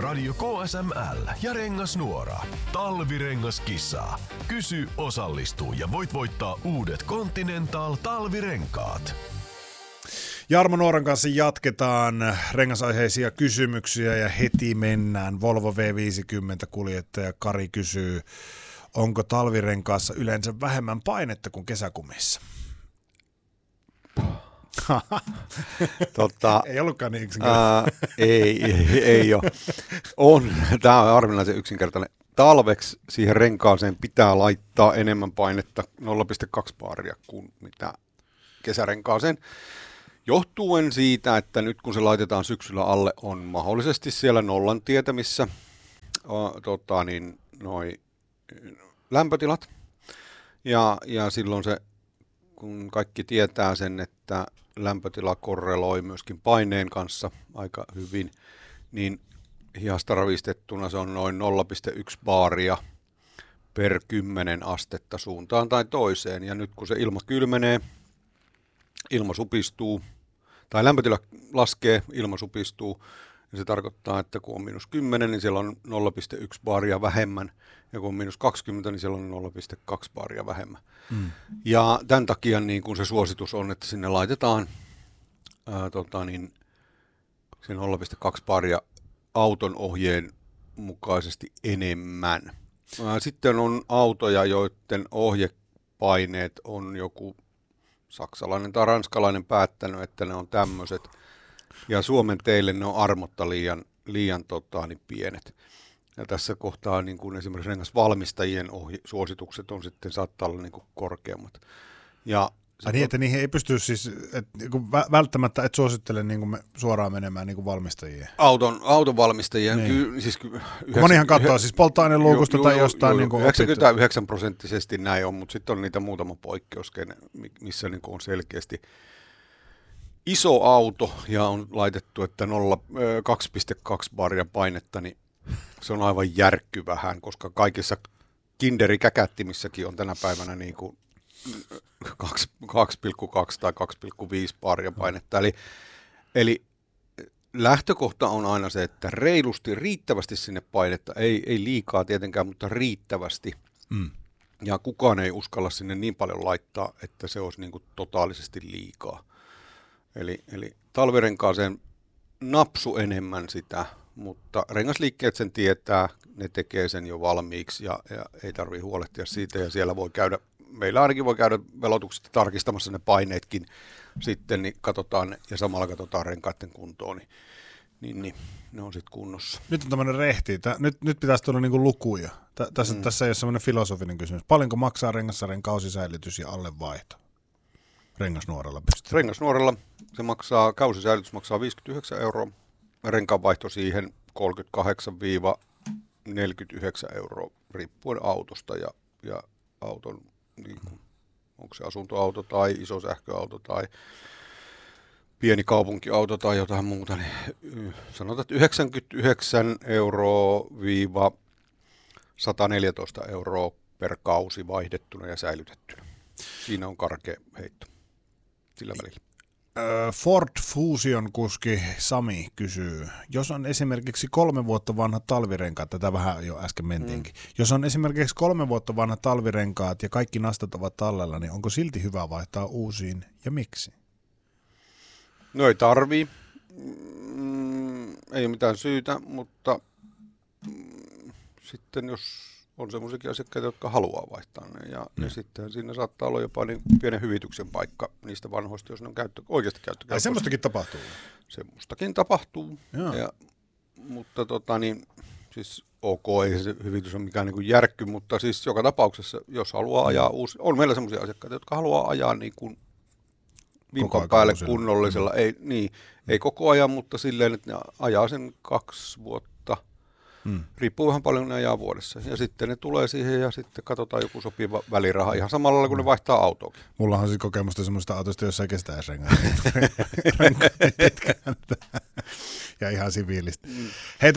Radio KSML ja Rengasnuora. Talvirengaskissa. Kysy, osallistu ja voit voittaa uudet Continental talvirenkaat. Jarmo Nuoran kanssa jatketaan rengasaiheisia kysymyksiä ja heti mennään. Volvo V50-kuljettaja Kari kysyy, onko talvirenkaassa yleensä vähemmän painetta kuin kesäkumissa? Ei ollutkaan niin yksinkertainen. Ei ole. Tämä on harvinaisen yksinkertainen. Talveksi siihen renkaaseen pitää laittaa enemmän painetta 0,2 baaria kuin mitä kesärenkaaseen. Johtuen siitä, että nyt kun se laitetaan syksyllä alle, on mahdollisesti siellä nollan tietämissä noi lämpötilat. Ja silloin se, kun kaikki tietää sen, että lämpötila korreloi myöskin paineen kanssa aika hyvin, niin hihasta ravistettuna se on noin 0,1 baaria per 10 astetta suuntaan tai toiseen. Ja nyt kun se ilma kylmenee, ilma supistuu, tai lämpötila laskee, ilma supistuu, ja se tarkoittaa, että kun on -10, niin siellä on 0,1 baaria vähemmän, ja kun on -20, niin siellä on 0,2 baaria vähemmän. Ja tämän takia niin kun se suositus on, että sinne laitetaan se 0,2 baaria auton ohjeen mukaisesti enemmän. Sitten on autoja, joiden ohjepaineet on joku saksalainen tai ranskalainen päättänyt, että ne on tämmöiset. Ja Suomen teille ne on armotta liian pienet. Ja tässä kohtaa niin kuin esimerkiksi rengasvalmistajien suositukset on sitten saattaa olla niin kuin korkeammat. Ja niin, että niihin ei pysty siis, välttämättä et suosittele niin kuin suoraan menemään niin kuin valmistajien. Auton valmistajien. Niin. Kun monihan katsoo siis polttoaineluukusta tai jostain. Niin 99% näin on, mutta sitten on niitä muutama poikkeus, missä niin kuin on selkeästi iso auto ja on laitettu, että 2,2 baaria painetta, niin se on aivan järkkyvähän, koska kaikissa kinderikäkättimissäkin on tänä päivänä niin kuin 2,2 tai 2,5 baaria painetta. Eli lähtökohta on aina se, että reilusti, riittävästi sinne painetta, ei liikaa tietenkään, mutta riittävästi. Ja kukaan ei uskalla sinne niin paljon laittaa, että se olisi niin kuin totaalisesti liikaa. Eli talvirenkaaseen napsu enemmän sitä, mutta rengasliikkeet sen tietää, ne tekee sen jo valmiiksi ja ei tarvitse huolehtia siitä. Ja siellä voi käydä, meillä ainakin voi käydä velotukset tarkistamassa ne paineetkin sitten, niin katsotaan ja samalla katsotaan renkaiden kuntoon, niin ne on sitten kunnossa. Nyt on tämmöinen rehti. Nyt pitäisi tulla niinku lukuja. Tässä ei ole semmoinen filosofinen kysymys. Paljonko maksaa rengassarjan kausisäilytys ja allevaihto? Rengasnuoralla pystyy. Rengasnuoralla se kausisäilytys maksaa 59 €, renkaanvaihto siihen 38-49 € riippuen autosta ja auton, niin kuin, onko se asuntoauto tai iso sähköauto tai pieni kaupunkiauto tai jotain muuta, niin sanotaan, että 99 €-114 € per kausi vaihdettuna ja säilytettynä. Siinä on karkea heitto sillä välillä. Ford Fusion kuski Sami kysyy, jos on esimerkiksi 3 vuotta vanhat talvirenkaat, tätä vähän jo äsken mentiinkin, jos on esimerkiksi 3 vuotta vanhat talvirenkaat ja kaikki nastat ovat tallella, niin onko silti hyvä vaihtaa uusiin ja miksi? No ei tarvii, ei ole mitään syytä, mutta sitten jos on semmoisiakin asiakkaita, jotka haluaa vaihtaa ne. Ja sitten siinä saattaa olla jopa niin pienen hyvityksen paikka niistä vanhoista, jos ne on oikeasti käyttökelpoisia. Semmoistakin tapahtuu? Semmoistakin tapahtuu. Mutta siis ok, ei se hyvitys ole mikään niin kuin järkky, mutta siis joka tapauksessa, jos haluaa ajaa uusi, on meillä semmoisia asiakkaita, jotka haluaa ajaa niin kuin vimpan päälle kunnollisella. Ei koko ajan, mutta silleen, että ne ajaa sen 2 vuotta. Riippuu vähän paljon ne ajaa vuodessa. Ja sitten ne tulee siihen ja sitten katsotaan joku sopiva väliraha ihan samalla lailla, kun ne vaihtaa autoakin. Mulla on siis kokemusta semmoista autosta, jossa ei kestä edes renkaat. Ja ihan siviilistä. Hei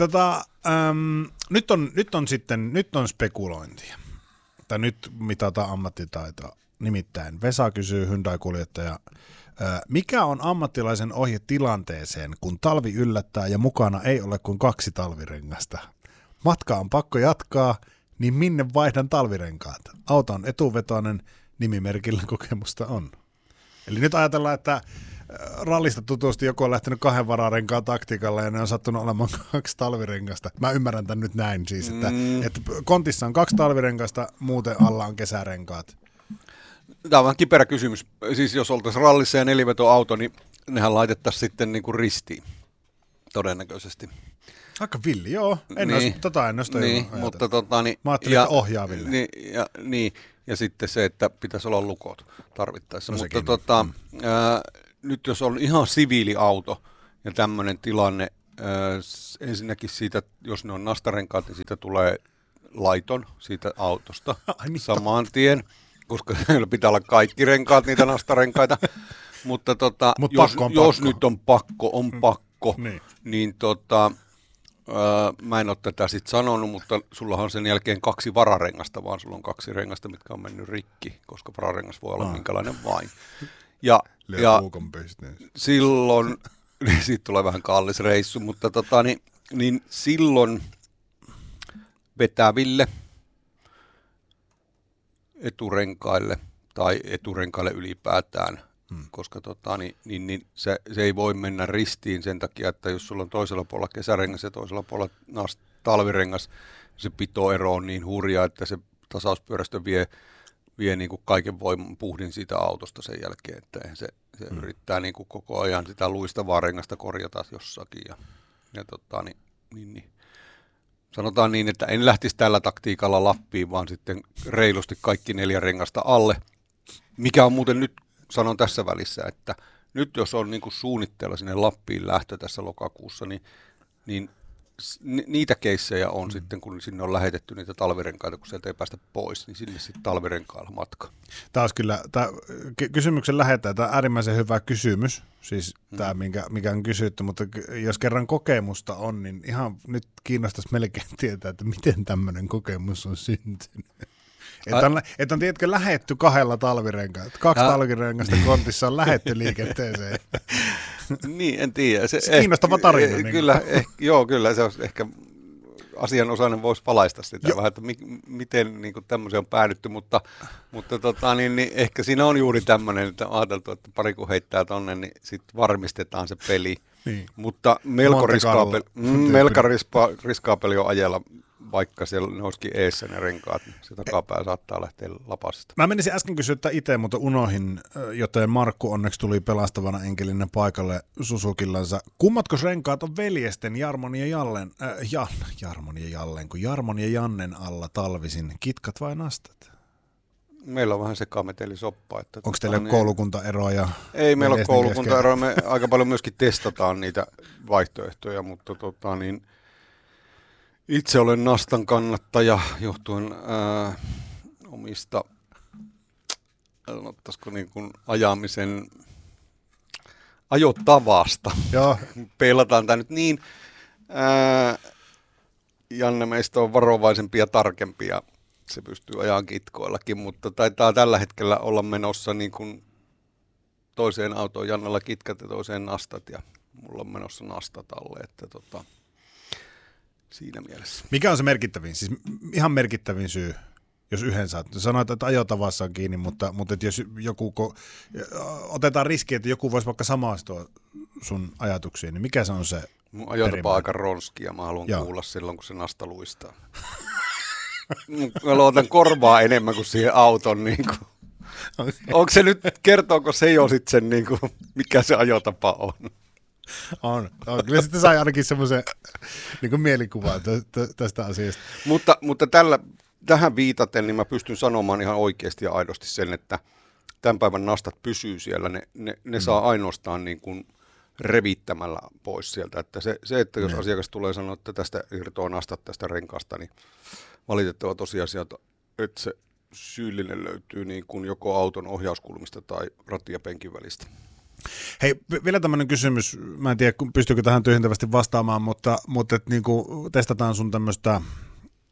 nyt on spekulointia. Tai nyt mitataan ammattitaitoa. Nimittäin Vesa kysyy, Hyundai-kuljettaja, Mikä on ammattilaisen ohje tilanteeseen, kun talvi yllättää ja mukana ei ole kuin 2 talvirengasta? Matka on pakko jatkaa, niin minne vaihdan talvirenkaat? Auto on etuvetoinen, nimimerkillä kokemusta on. Eli nyt ajatellaan, että rallista tutusti joku on lähtenyt 2 vararenkaan taktiikalla ja ne on sattunut olemaan 2 talvirengasta. Mä ymmärrän tämän nyt näin siis, että kontissa on 2 talvirengasta, muuten alla on kesärenkaat. Tämä on vähän kiperä kysymys. Siis jos oltaisiin rallissa ja nelivetoauto, niin nehän laitettaisiin sitten niin kuin ristiin todennäköisesti. Aika villi, joo. En nosta niin, mutta mä ajattelin, että ohjaa Ville. Ja sitten se, että pitäisi olla lukot tarvittaessa. No mutta nyt jos on ihan siviiliauto ja tämmöinen tilanne, ensinnäkin siitä, jos ne on nastarenkaat, niin siitä tulee laiton siitä autosta saman tien, koska siellä pitää olla kaikki renkaat, niitä nastarenkaita. Mutta jos nyt on pakko, niin mä en ole tätä sitten sanonut, mutta sullahan on sen jälkeen 2 vararengasta, vaan sulla on 2 rengasta, mitkä on mennyt rikki, koska vararengas voi olla minkälainen vain. Ja silloin, siitä tulee vähän kallis reissu, mutta niin silloin vetäville eturenkaille tai eturenkaille ylipäätään, koska niin se ei voi mennä ristiin sen takia, että jos sulla on toisella puolella kesärengas ja toisella puolella talvirengas, se pitoero on niin hurja, että se tasauspyörästö vie niin kuin kaiken voiman puhdin siitä autosta sen jälkeen, että se yrittää niin kuin koko ajan sitä luistavaa rengasta korjata jossakin. Sanotaan niin, että en lähtisi tällä taktiikalla Lappiin, vaan sitten reilusti kaikki 4 rengasta alle, mikä on muuten nyt, sanon tässä välissä, että nyt jos on niin kuin suunnitteilla sinne Lappiin lähtö tässä lokakuussa, niin niitä keissejä on sitten, kun sinne on lähetetty niitä talvirenkaita, kun sieltä ei päästä pois, niin sinne sitten talvirenkailla matka. Taas kyllä, kysymyksen lähettää, tämä on äärimmäisen hyvä kysymys, siis tämä, mikä on kysytty, mutta jos kerran kokemusta on, niin ihan nyt kiinnostaisi melkein tietää, että miten tämmöinen kokemus on syntynyt. Että on tiedätkö lähetty 2 talvirenkailla, 2 talvirengasta kontissa on lähetty liikenteeseen. Niin, en tiedä. Se kiinnostava tarina. Kyllä, kyllä se olisi ehkä asianosainen voisi valaista sitä vähän, että miten niin kuin tämmöisiä on päädytty, mutta niin ehkä siinä on juuri tämmöinen, että on ajateltu, että pari kun heittää tonne, niin sitten varmistetaan se peli. Niin. Mutta melko riskaapeli on ajella, vaikka siellä ne olisikin eessä ne renkaat, niin se takapää saattaa lähteä lapasesta. Mä menisin äsken kysyä itse, mutta unohin, joten Markku onneksi tuli pelastavana enkelinä paikalle Susukillansa. Kummatko renkaat on veljesten Jarmon ja Jannen alla talvisin? Kitkat vai nastat? Meillä on vähän sekametelisoppaa. Onko teillä koulukuntaeroja? Ei meillä ole koulukuntaeroja. Me aika paljon myöskin testataan niitä vaihtoehtoja, mutta itse olen nastan kannattaja johtuen omista, sanottaisiko niin kuin ajamisen ajotavasta. Joo. Peilataan tämä nyt niin. Janne meistä on varovaisempia ja tarkempia. Se pystyy ajan kitkoillakin, mutta taitaa tällä hetkellä olla menossa niin kuin toiseen autoon Jannella kitkat ja toiseen nastat ja mulla on menossa nastat alle, että siinä mielessä. Mikä on se merkittävin, siis ihan merkittävin syy, jos yhden saat? Sanoit, että ajotavassa on kiinni, mutta että jos otetaan riski, että joku voisi vaikka samaistua sun ajatuksiin, niin mikä se on se? Mun ajotapa aika ronski ja mä haluan kuulla silloin, kun se nasta luistaa. Mä luotan korvaa enemmän kuin siihen auton. Niin kuin. Onko se nyt, kertooko se jo sitten sen, niin kuin, mikä se ajotapa on? On. Kyllä sitten sai ainakin semmoisen niin mielikuvan tästä asiasta. Mutta tähän viitaten, niin mä pystyn sanomaan ihan oikeasti ja aidosti sen, että tämän päivän nastat pysyy siellä. Ne saa ainoastaan niin kuin revittämällä pois sieltä. Että se että jos asiakas tulee sanoa, että tästä irtoaa nastat tästä renkaasta, niin valitettava tosiasia, että se syyllinen löytyy niin kuin joko auton ohjauskulmista tai ratin ja penkin välistä. Hei, vielä tämmöinen kysymys. Mä en tiedä, pystyykö tähän tyhjentävästi vastaamaan, mutta että niin kuin testataan sun tämmöistä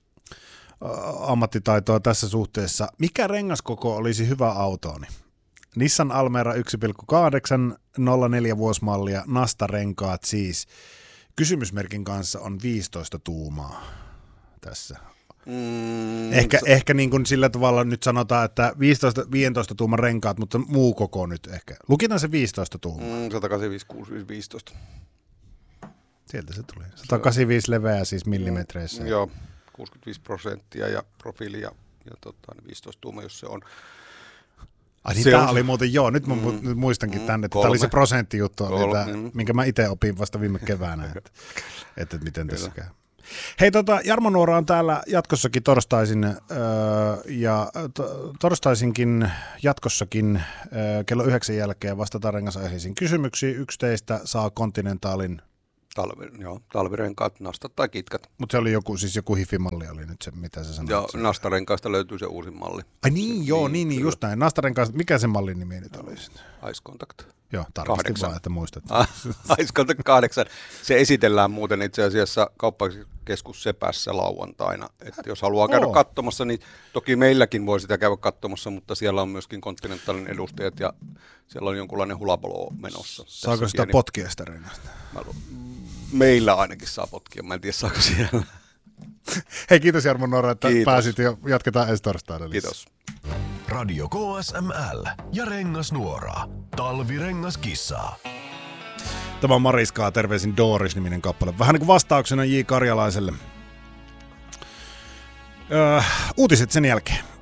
ammattitaitoa tässä suhteessa. Mikä rengaskoko olisi hyvä autooni? Nissan Almera 1.8, 04 vuosimallia, Nasta-renkaat siis. Kysymysmerkin kanssa on 15 tuumaa tässä. Ehkä niin kuin sillä tavalla nyt sanotaan, että 15 tuuman renkaat, mutta muu koko nyt ehkä. Lukitaan se 15 tuumaa. 185, Sieltä se tuli. 185 leveä siis millimetreissä. Joo, 65% ja profiili ja 15 tuuma, jos se on. Ai niin, tämä oli muuten, joo, nyt mä muistankin tänne, että tämä oli se prosenttijuttu, minkä mä itse opin vasta viime keväänä, että miten tässä käy. Hei, Jarmo Nuora on täällä jatkossakin torstaisin, ja torstaisinkin jatkossakin kello 9 jälkeen vastataan rengasaiheisiin kysymyksiin. Yksi teistä saa Continentalin talvirenkaat, nastat tai kitkat. Mutta se oli joku hifimalli oli nyt se, mitä sä sanoit. Joo, Nastarenkaista löytyy se uusin malli. Ai niin, joo, niin just näin. Nastarenkaista, mikä se mallin nimi nyt oli? Ice Contact. Joo, tarkistin vaan, että muistat. Ice Contact 8. Se esitellään muuten itse asiassa kauppakeskus Sepässä lauantaina. Että jos haluaa käydä katsomassa, niin toki meilläkin voi sitä käydä katsomassa, mutta siellä on myöskin Continentalin edustajat ja siellä on jonkunlainen hulapalo menossa. Saako sitä potkia sitä rengasta? Meillä ainakin saa potkia, mä en tiedä saako siellä. Hei, kiitos Jarmo Nuora, että pääsit ja jatketaan ensi torstaina. Kiitos. Radio KSML ja Rengas Nuora. Talvirengaskissa. Tämä on Mariskaa, terveisin Doris-niminen kappale. Vähän niin kuin vastauksena J. Karjalaiselle. Uutiset sen jälkeen.